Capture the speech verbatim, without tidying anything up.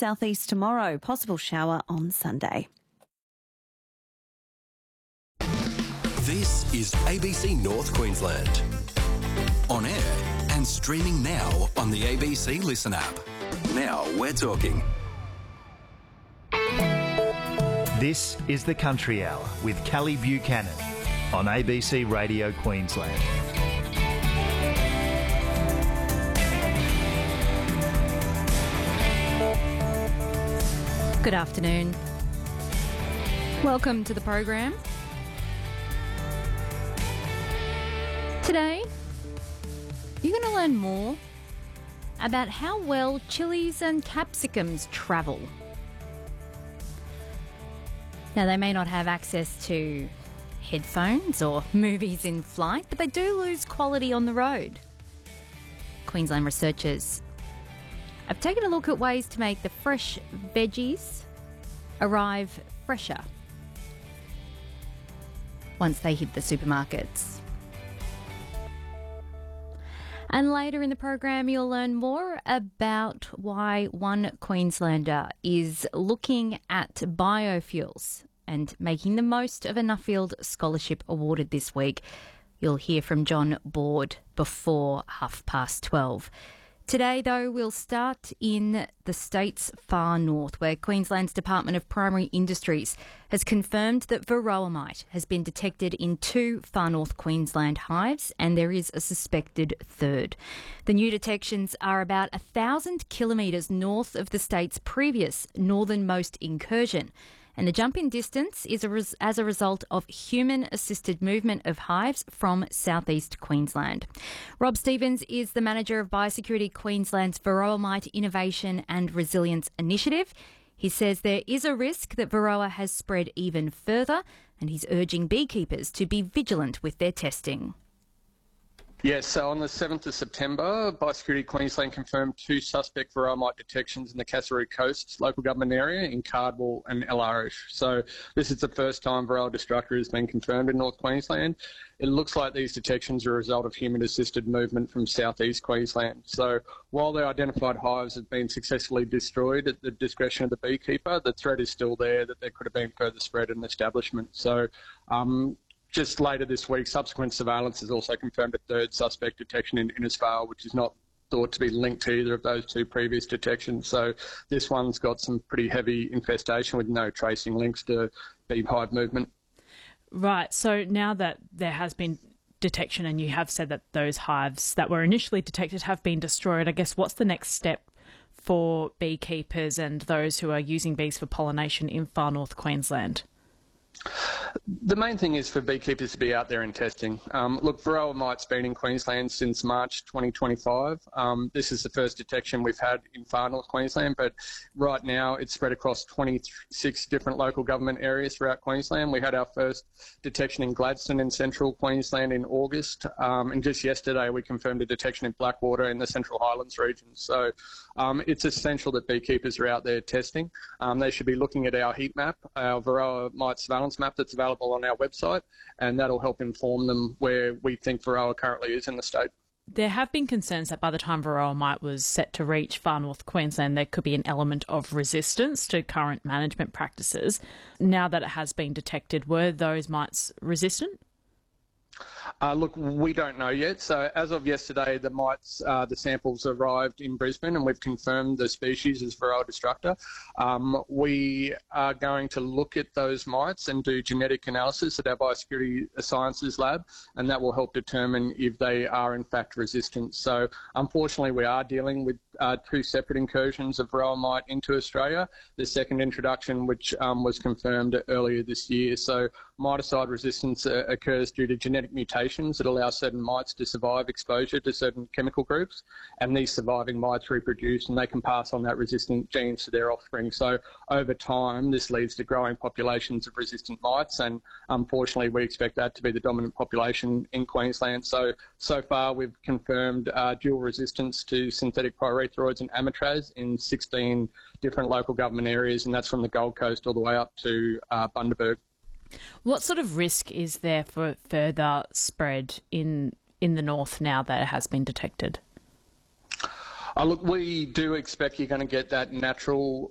southeast tomorrow. Possible shower on Sunday. This is A B C North Queensland. On air and streaming now on the A B C Listen app. Now we're talking. This is the Country Hour with Callie Buchanan on A B C Radio Queensland. Good afternoon. Welcome to the program. Today, you're going to learn more about how well chilies and capsicums travel. Now, they may not have access to headphones or movies in flight, but they do lose quality on the road. Queensland researchers have taken a look at ways to make the fresh veggies arrive fresher once they hit the supermarkets. And later in the program, you'll learn more about why one Queenslander is looking at biofuels and making the most of a Nuffield Scholarship awarded this week. You'll hear from John Board before half past twelve. Today, though, we'll start in the state's far north, where Queensland's Department of Primary Industries has confirmed that varroa mite has been detected in two far north Queensland hives, and there is a suspected third. The new detections are about a thousand kilometres north of the state's previous northernmost incursion, and the jump in distance is a res- as a result of human-assisted movement of hives from southeast Queensland. Rob Stevens is the manager of Biosecurity Queensland's Varroa Mite Innovation and Resilience Initiative. He says there is a risk that Varroa has spread even further, and he's urging beekeepers to be vigilant with their testing. Yes, so on the seventh of September, Biosecurity Queensland confirmed two suspect varroa mite detections in the Kasseroo Coast local government area in Cardwell and El Arish. So this is the first time Varroa destructor has been confirmed in North Queensland. It looks like these detections are a result of human-assisted movement from southeast Queensland. So while the identified hives have been successfully destroyed at the discretion of the beekeeper, the threat is still there that there could have been further spread in the establishment. So um, Just later this week, subsequent surveillance has also confirmed a third suspect detection in Innisfail, which is not thought to be linked to either of those two previous detections. So this one's got some pretty heavy infestation with no tracing links to bee hive movement. Right, so now that there has been detection and you have said that those hives that were initially detected have been destroyed, I guess what's the next step for beekeepers and those who are using bees for pollination in far north Queensland? The main thing is for beekeepers to be out there and testing. Um, look, varroa mite's been in Queensland since March twenty twenty-five. Um, this is the first detection we've had in far north Queensland, but right now it's spread across twenty-six different local government areas throughout Queensland. We had our first detection in Gladstone in central Queensland in August, um, and just yesterday we confirmed a detection in Blackwater in the Central Highlands region. So um, it's essential that beekeepers are out there testing. Um, they should be looking at our heat map, our varroa mite surveillance map that's available on our website, and that'll help inform them where we think varroa currently is in the state. There have been concerns that by the time varroa mite was set to reach far north Queensland, there could be an element of resistance to current management practices. Now that it has been detected, were those mites resistant? Uh, look, we don't know yet. So as of yesterday, the mites, uh, the samples arrived in Brisbane and we've confirmed the species as varroa destructor. Um, we are going to look at those mites and do genetic analysis at our Biosecurity Sciences lab, and that will help determine if they are in fact resistant. So unfortunately, we are dealing with uh, two separate incursions of varroa mite into Australia. The second introduction, which um, was confirmed earlier this year. So miticide resistance uh, occurs due to genetic mutations that allow certain mites to survive exposure to certain chemical groups, and these surviving mites reproduce and they can pass on that resistant genes to their offspring. So over time, this leads to growing populations of resistant mites, and unfortunately we expect that to be the dominant population in Queensland. So, so far we've confirmed uh, dual resistance to synthetic pyrethroids and amitraz in sixteen different local government areas, and that's from the Gold Coast all the way up to uh, Bundaberg. What sort of risk is there for further spread in in the north now that it has been detected? Uh, look, we do expect you're going to get that natural